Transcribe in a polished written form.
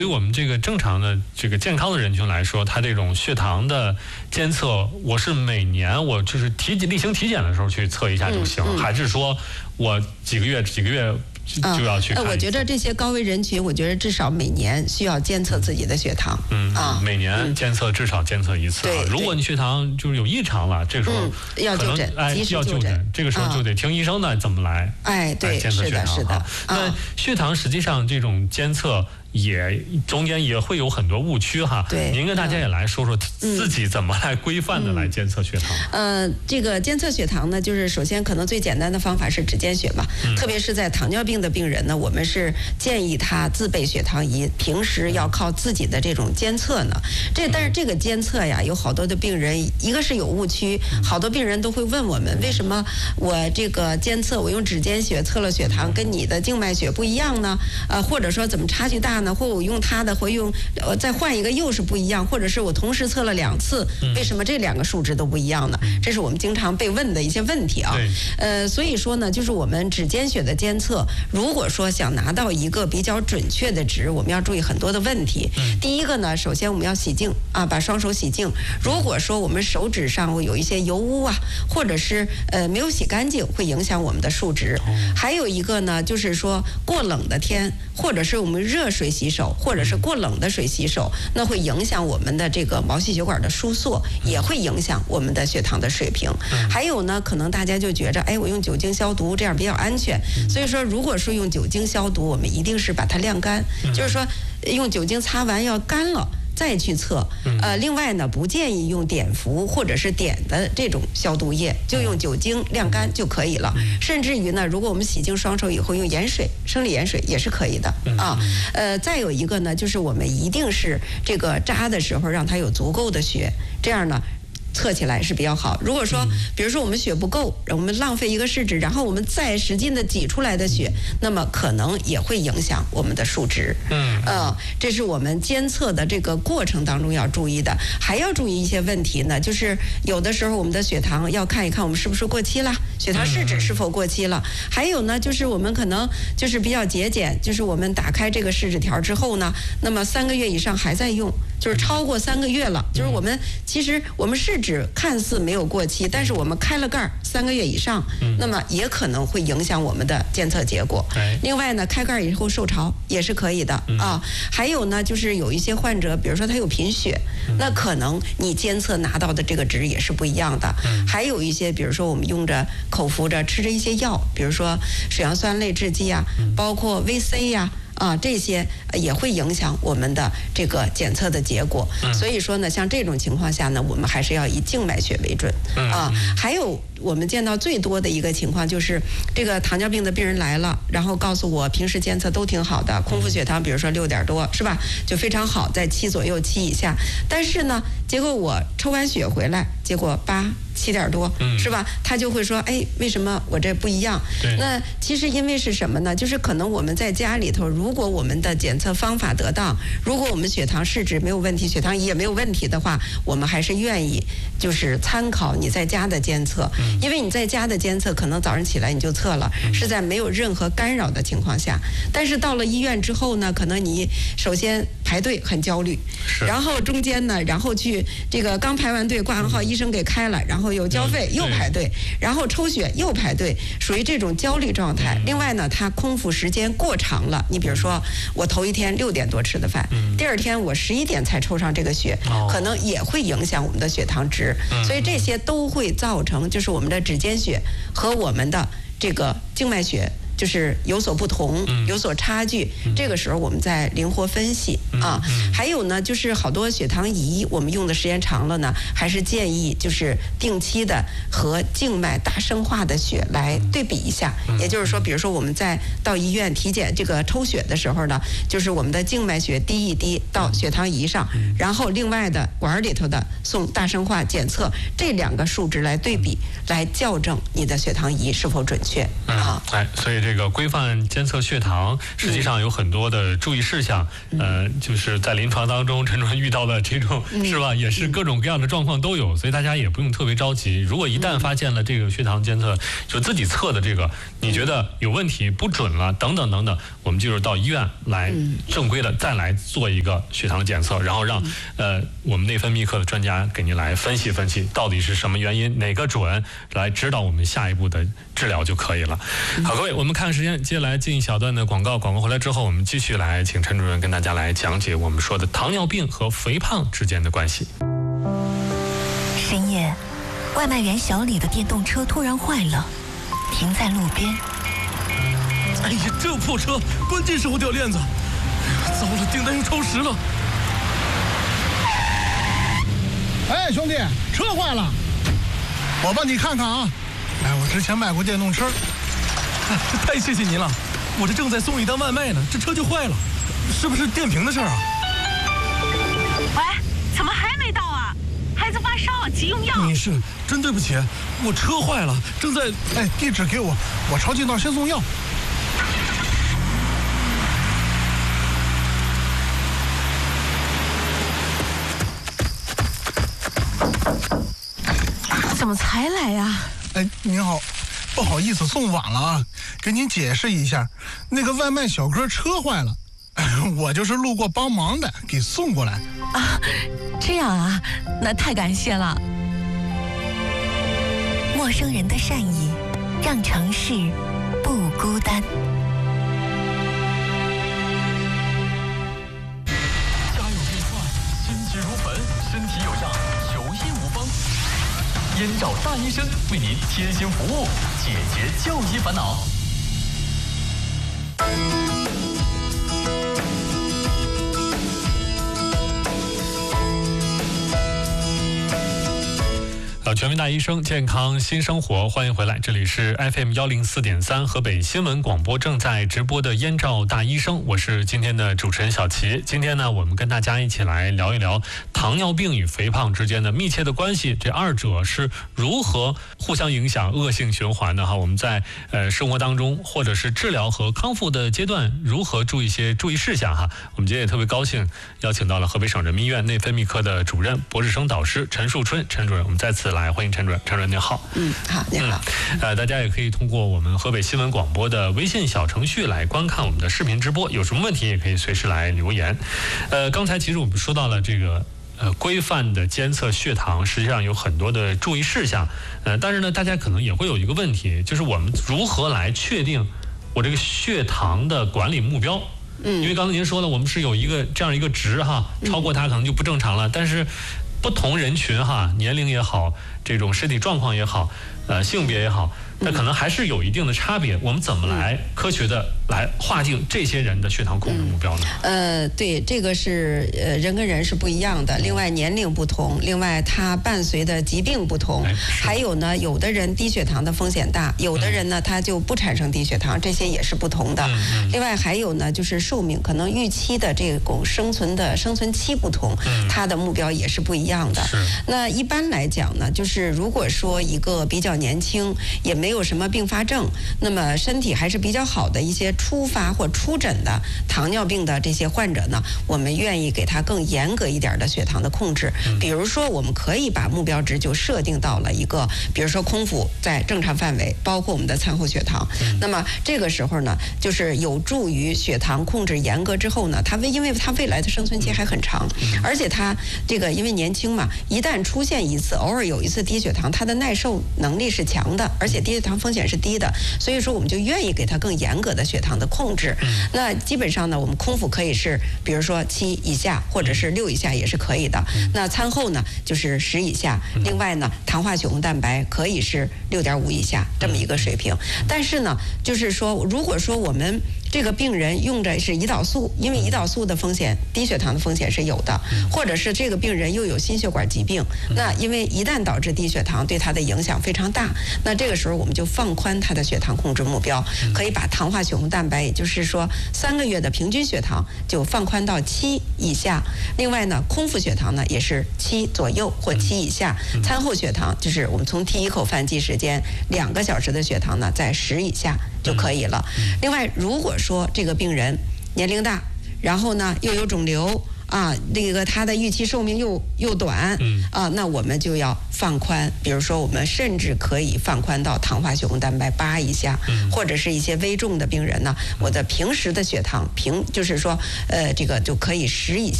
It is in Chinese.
对于我们这个正常的这个健康的人群来说，他这种血糖的监测，我是每年我就是例行体检的时候去测一下就行，还是说我几个月就要去看？ 我觉得这些高危人群，我觉得至少每年需要监测自己的血糖。 每年监测至少监测一次。 对， 如果你血糖就是有异常了，这个时候要就诊，及时就诊。 这个时候就得听医生的怎么来。 对， 监测血糖。 是的。 那血糖实际上这种监测中间也会有很多误区哈。 对， 您跟大家也来说说自己怎么来规范的来监测血糖。 这个监测血糖呢，就是首先可能最简单的方法是指监血嘛，特别是在糖尿病的病人呢，我们是建议他自备血糖仪，平时要靠自己的这种监测呢。但是这个监测呀，有好多的病人，一个是有误区，好多病人都会问我们，为什么我这个监测我用指监血测了血糖，跟你的静脉血不一样呢？或者说怎么差距大呢？或我用他的，或用再换一个又是不一样，或者是我同时测了2次，为什么这2个数值都不一样呢？这是我们经常被问的一些问题啊。所以说呢，就是我们指监血的监测，如果说想拿到一个比较准确的值，我们要注意很多的问题。第一个呢，首先我们要洗净啊，把双手洗净。如果说我们手指上有一些油污啊，或者是没有洗干净，会影响我们的数值。还有一个呢，就是说过冷的天，或者是我们热水洗手，或者是过冷的水洗手，那会影响我们的这个毛细血管的收缩，也会影响我们的血糖的水平。还有呢，可能大家就觉着，我用酒精消毒这样比较安全。所以说，如果说用酒精消毒，我们一定是把它晾干，就是说用酒精擦完要干了再去测。另外呢，不建议用碘伏或者是碘的这种消毒液，就用酒精晾干就可以了。甚至于呢，如果我们洗净双手以后用盐水，生理盐水也是可以的啊。再有一个呢，就是我们一定是这个扎的时候让它有足够的血，这样呢测起来是比较好。如果说比如说我们血不够，我们浪费一个试纸，然后我们再使劲的挤出来的血，那么可能也会影响我们的数值。这是我们监测的这个过程当中要注意的。还要注意一些问题呢，就是有的时候我们的血糖要看一看我们是不是过期了，血糖试纸是否过期了。还有呢，就是我们可能就是比较节俭，就是我们打开这个试纸条之后呢，那么3个月以上还在用，就是超过3个月了，就是我们其实我们试纸看似没有过期，但是我们开了盖3个月以上，那么也可能会影响我们的监测结果。另外呢，开盖以后受潮也是可以的啊。还有呢，就是有一些患者，比如说他有贫血，那可能你监测拿到的这个值也是不一样的。还有一些，比如说我们用着口服着吃着一些药，比如说水杨酸类制剂啊，包括 VC 呀。这些也会影响我们的这个检测的结果。所以说呢，像这种情况下呢，我们还是要以静脉血为准还有我们见到最多的一个情况就是，这个糖尿病的病人来了，然后告诉我平时监测都挺好的，空腹血糖比如说6点多是吧，就非常好，在7左右7以下。但是呢，结果我抽完血回来，结果7点多是吧？他就会说，为什么我这不一样？那其实因为是什么呢？就是可能我们在家里头，如果我们的检测方法得当，如果我们血糖试纸没有问题，血糖仪也没有问题的话，我们还是愿意就是参考你在家的监测。因为你在家的监测，可能早上起来你就测了，是在没有任何干扰的情况下。但是到了医院之后呢，可能你首先排队很焦虑，然后中间呢，然后去这个刚排完队挂完号，医生给开了，然后有交费又排队，然后抽血又排队，属于这种焦虑状态。另外呢，他空腹时间过长了，你比如说我头一天6点多吃的饭，第二天我11点才抽上这个血，可能也会影响我们的血糖值。所以这些都会造成就是我们的指监血和我们的这个静脉血就是有所不同，有所差距。这个时候我们再灵活分析还有呢，就是好多血糖仪我们用的时间长了呢，还是建议就是定期的和静脉大生化的血来对比一下。也就是说，比如说我们在到医院体检这个抽血的时候呢，就是我们的静脉血滴一滴到血糖仪上，然后另外的管里头的送大生化检测，这2个数值来对比，来校正你的血糖仪是否准确所以这这个规范监测血糖，实际上有很多的注意事项。就是在临床当中，陈主任遇到的这种是吧，也是各种各样的状况都有，所以大家也不用特别着急。如果一旦发现了这个血糖监测，就自己测的这个，你觉得有问题不准了，等等等等，我们就是到医院来正规的再来做一个血糖检测，然后让我们内分泌科的专家给您来分析分析，到底是什么原因，哪个准，来指导我们下一步的治疗就可以了。好，各位，我们看时间，接下来进一小段的广告，广告回来之后，我们继续来请陈主任跟大家来讲解我们说的糖尿病和肥胖之间的关系。 深夜，外卖员小李的电动车突然坏了，停在路边。 哎呀，这破车，关键时候掉链子，糟了，订单又超时了。 哎，兄弟，车坏了，我帮你看看啊。哎，我之前卖过电动车。 太谢谢您了，我这正在送一单外卖呢，这车就坏了，是不是电瓶的事儿啊？ 喂，怎么还没到啊？孩子发烧，急用药。 你是，真对不起，我车坏了，正在…… 哎，地址给我，我朝近道先送药。 怎么才来呀？ 哎，您好，不好意思送晚了啊，给您解释一下，那个外卖小哥车坏了，我就是路过帮忙的，给送过来。 啊，这样啊，那太感谢了。 陌生人的善意，让城市不孤单。 家有变坏，心急如焚，身体有恙，求医无方。燕赵大医生为您贴心服务，解决就医烦恼。 全民大医生，健康新生活，欢迎回来，这里是 FM 104.3河北新闻广播正在直播的燕赵大医生，我是今天的主持人小齐。今天呢，我们跟大家一起来聊一聊糖尿病与肥胖之间的密切的关系，这二者是如何互相影响、恶性循环的哈？我们在生活当中或者是治疗和康复的阶段，如何注意一些注意事项哈？我们今天也特别高兴邀请到了河北省人民医院内分泌科的主任、博士生导师陈树春陈主任，我们再次来欢迎陈主任。陈主任您好。 好，您好。 大家也可以通过我们河北新闻广播的微信小程序来观看我们的视频直播，有什么问题也可以随时来留言。刚才其实我们说到了这个规范的监测血糖，实际上有很多的注意事项。但是呢，大家可能也会有一个问题，就是我们如何来确定我这个血糖的管理目标？因为刚才您说了，我们是有一个这样一个值哈，超过它可能就不正常了。但是不同人群哈，年龄也好，这种身体状况也好，性别也好，那可能还是有一定的差别。我们怎么来科学的来划定这些人的血糖控制目标呢？ 对，这个是人跟人是不一样的。另外年龄不同，另外它伴随的疾病不同，还有呢，有的人低血糖的风险大，有的人呢他就不产生低血糖，这些也是不同的。另外还有呢，就是寿命可能预期的这种生存期不同，它的目标也是不一样的。那一般来讲呢，就是如果说一个比较年轻，也没有什么并发症，那么身体还是比较好的一些初发或初诊的糖尿病的这些患者呢，我们愿意给他更严格一点的血糖的控制。比如说，我们可以把目标值就设定到了一个，比如说空腹在正常范围，包括我们的餐后血糖。那么这个时候呢，就是有助于血糖控制严格之后呢，因为他未来的生存期还很长，而且他这个因为年轻嘛，一旦出现一次，偶尔有一次低血糖，他的耐受能力是强的，而且低血糖风险是低的，所以说我们就愿意给他更严格的血糖的控制。那基本上呢，我们空腹可以是比如说7以下或者是6以下也是可以的。那餐后呢就是10以下。另外呢，糖化血红蛋白可以是6.5以下这么一个水平。但是呢，就是说如果说我们这个病人用的是胰岛素，因为胰岛素的风险，低血糖的风险是有的，或者是这个病人又有心血管疾病，那因为一旦导致低血糖，对他的影响非常大。那这个时候我们就放宽他的血糖控制目标，可以把糖化血红蛋白，也就是说3个月的平均血糖就放宽到7以下。另外呢，空腹血糖呢也是7左右或7以下。餐后血糖就是我们从第一口饭计时间2个小时的血糖呢在10以下， 就可以了。另外，如果说这个病人年龄大，然后呢又有肿瘤啊，那个他的预期寿命又短，那我们就要放宽，比如说我们甚至可以放宽到糖化血红蛋白8以下，或者是一些危重的病人呢，我的平时的血糖就是说这个就可以10以下。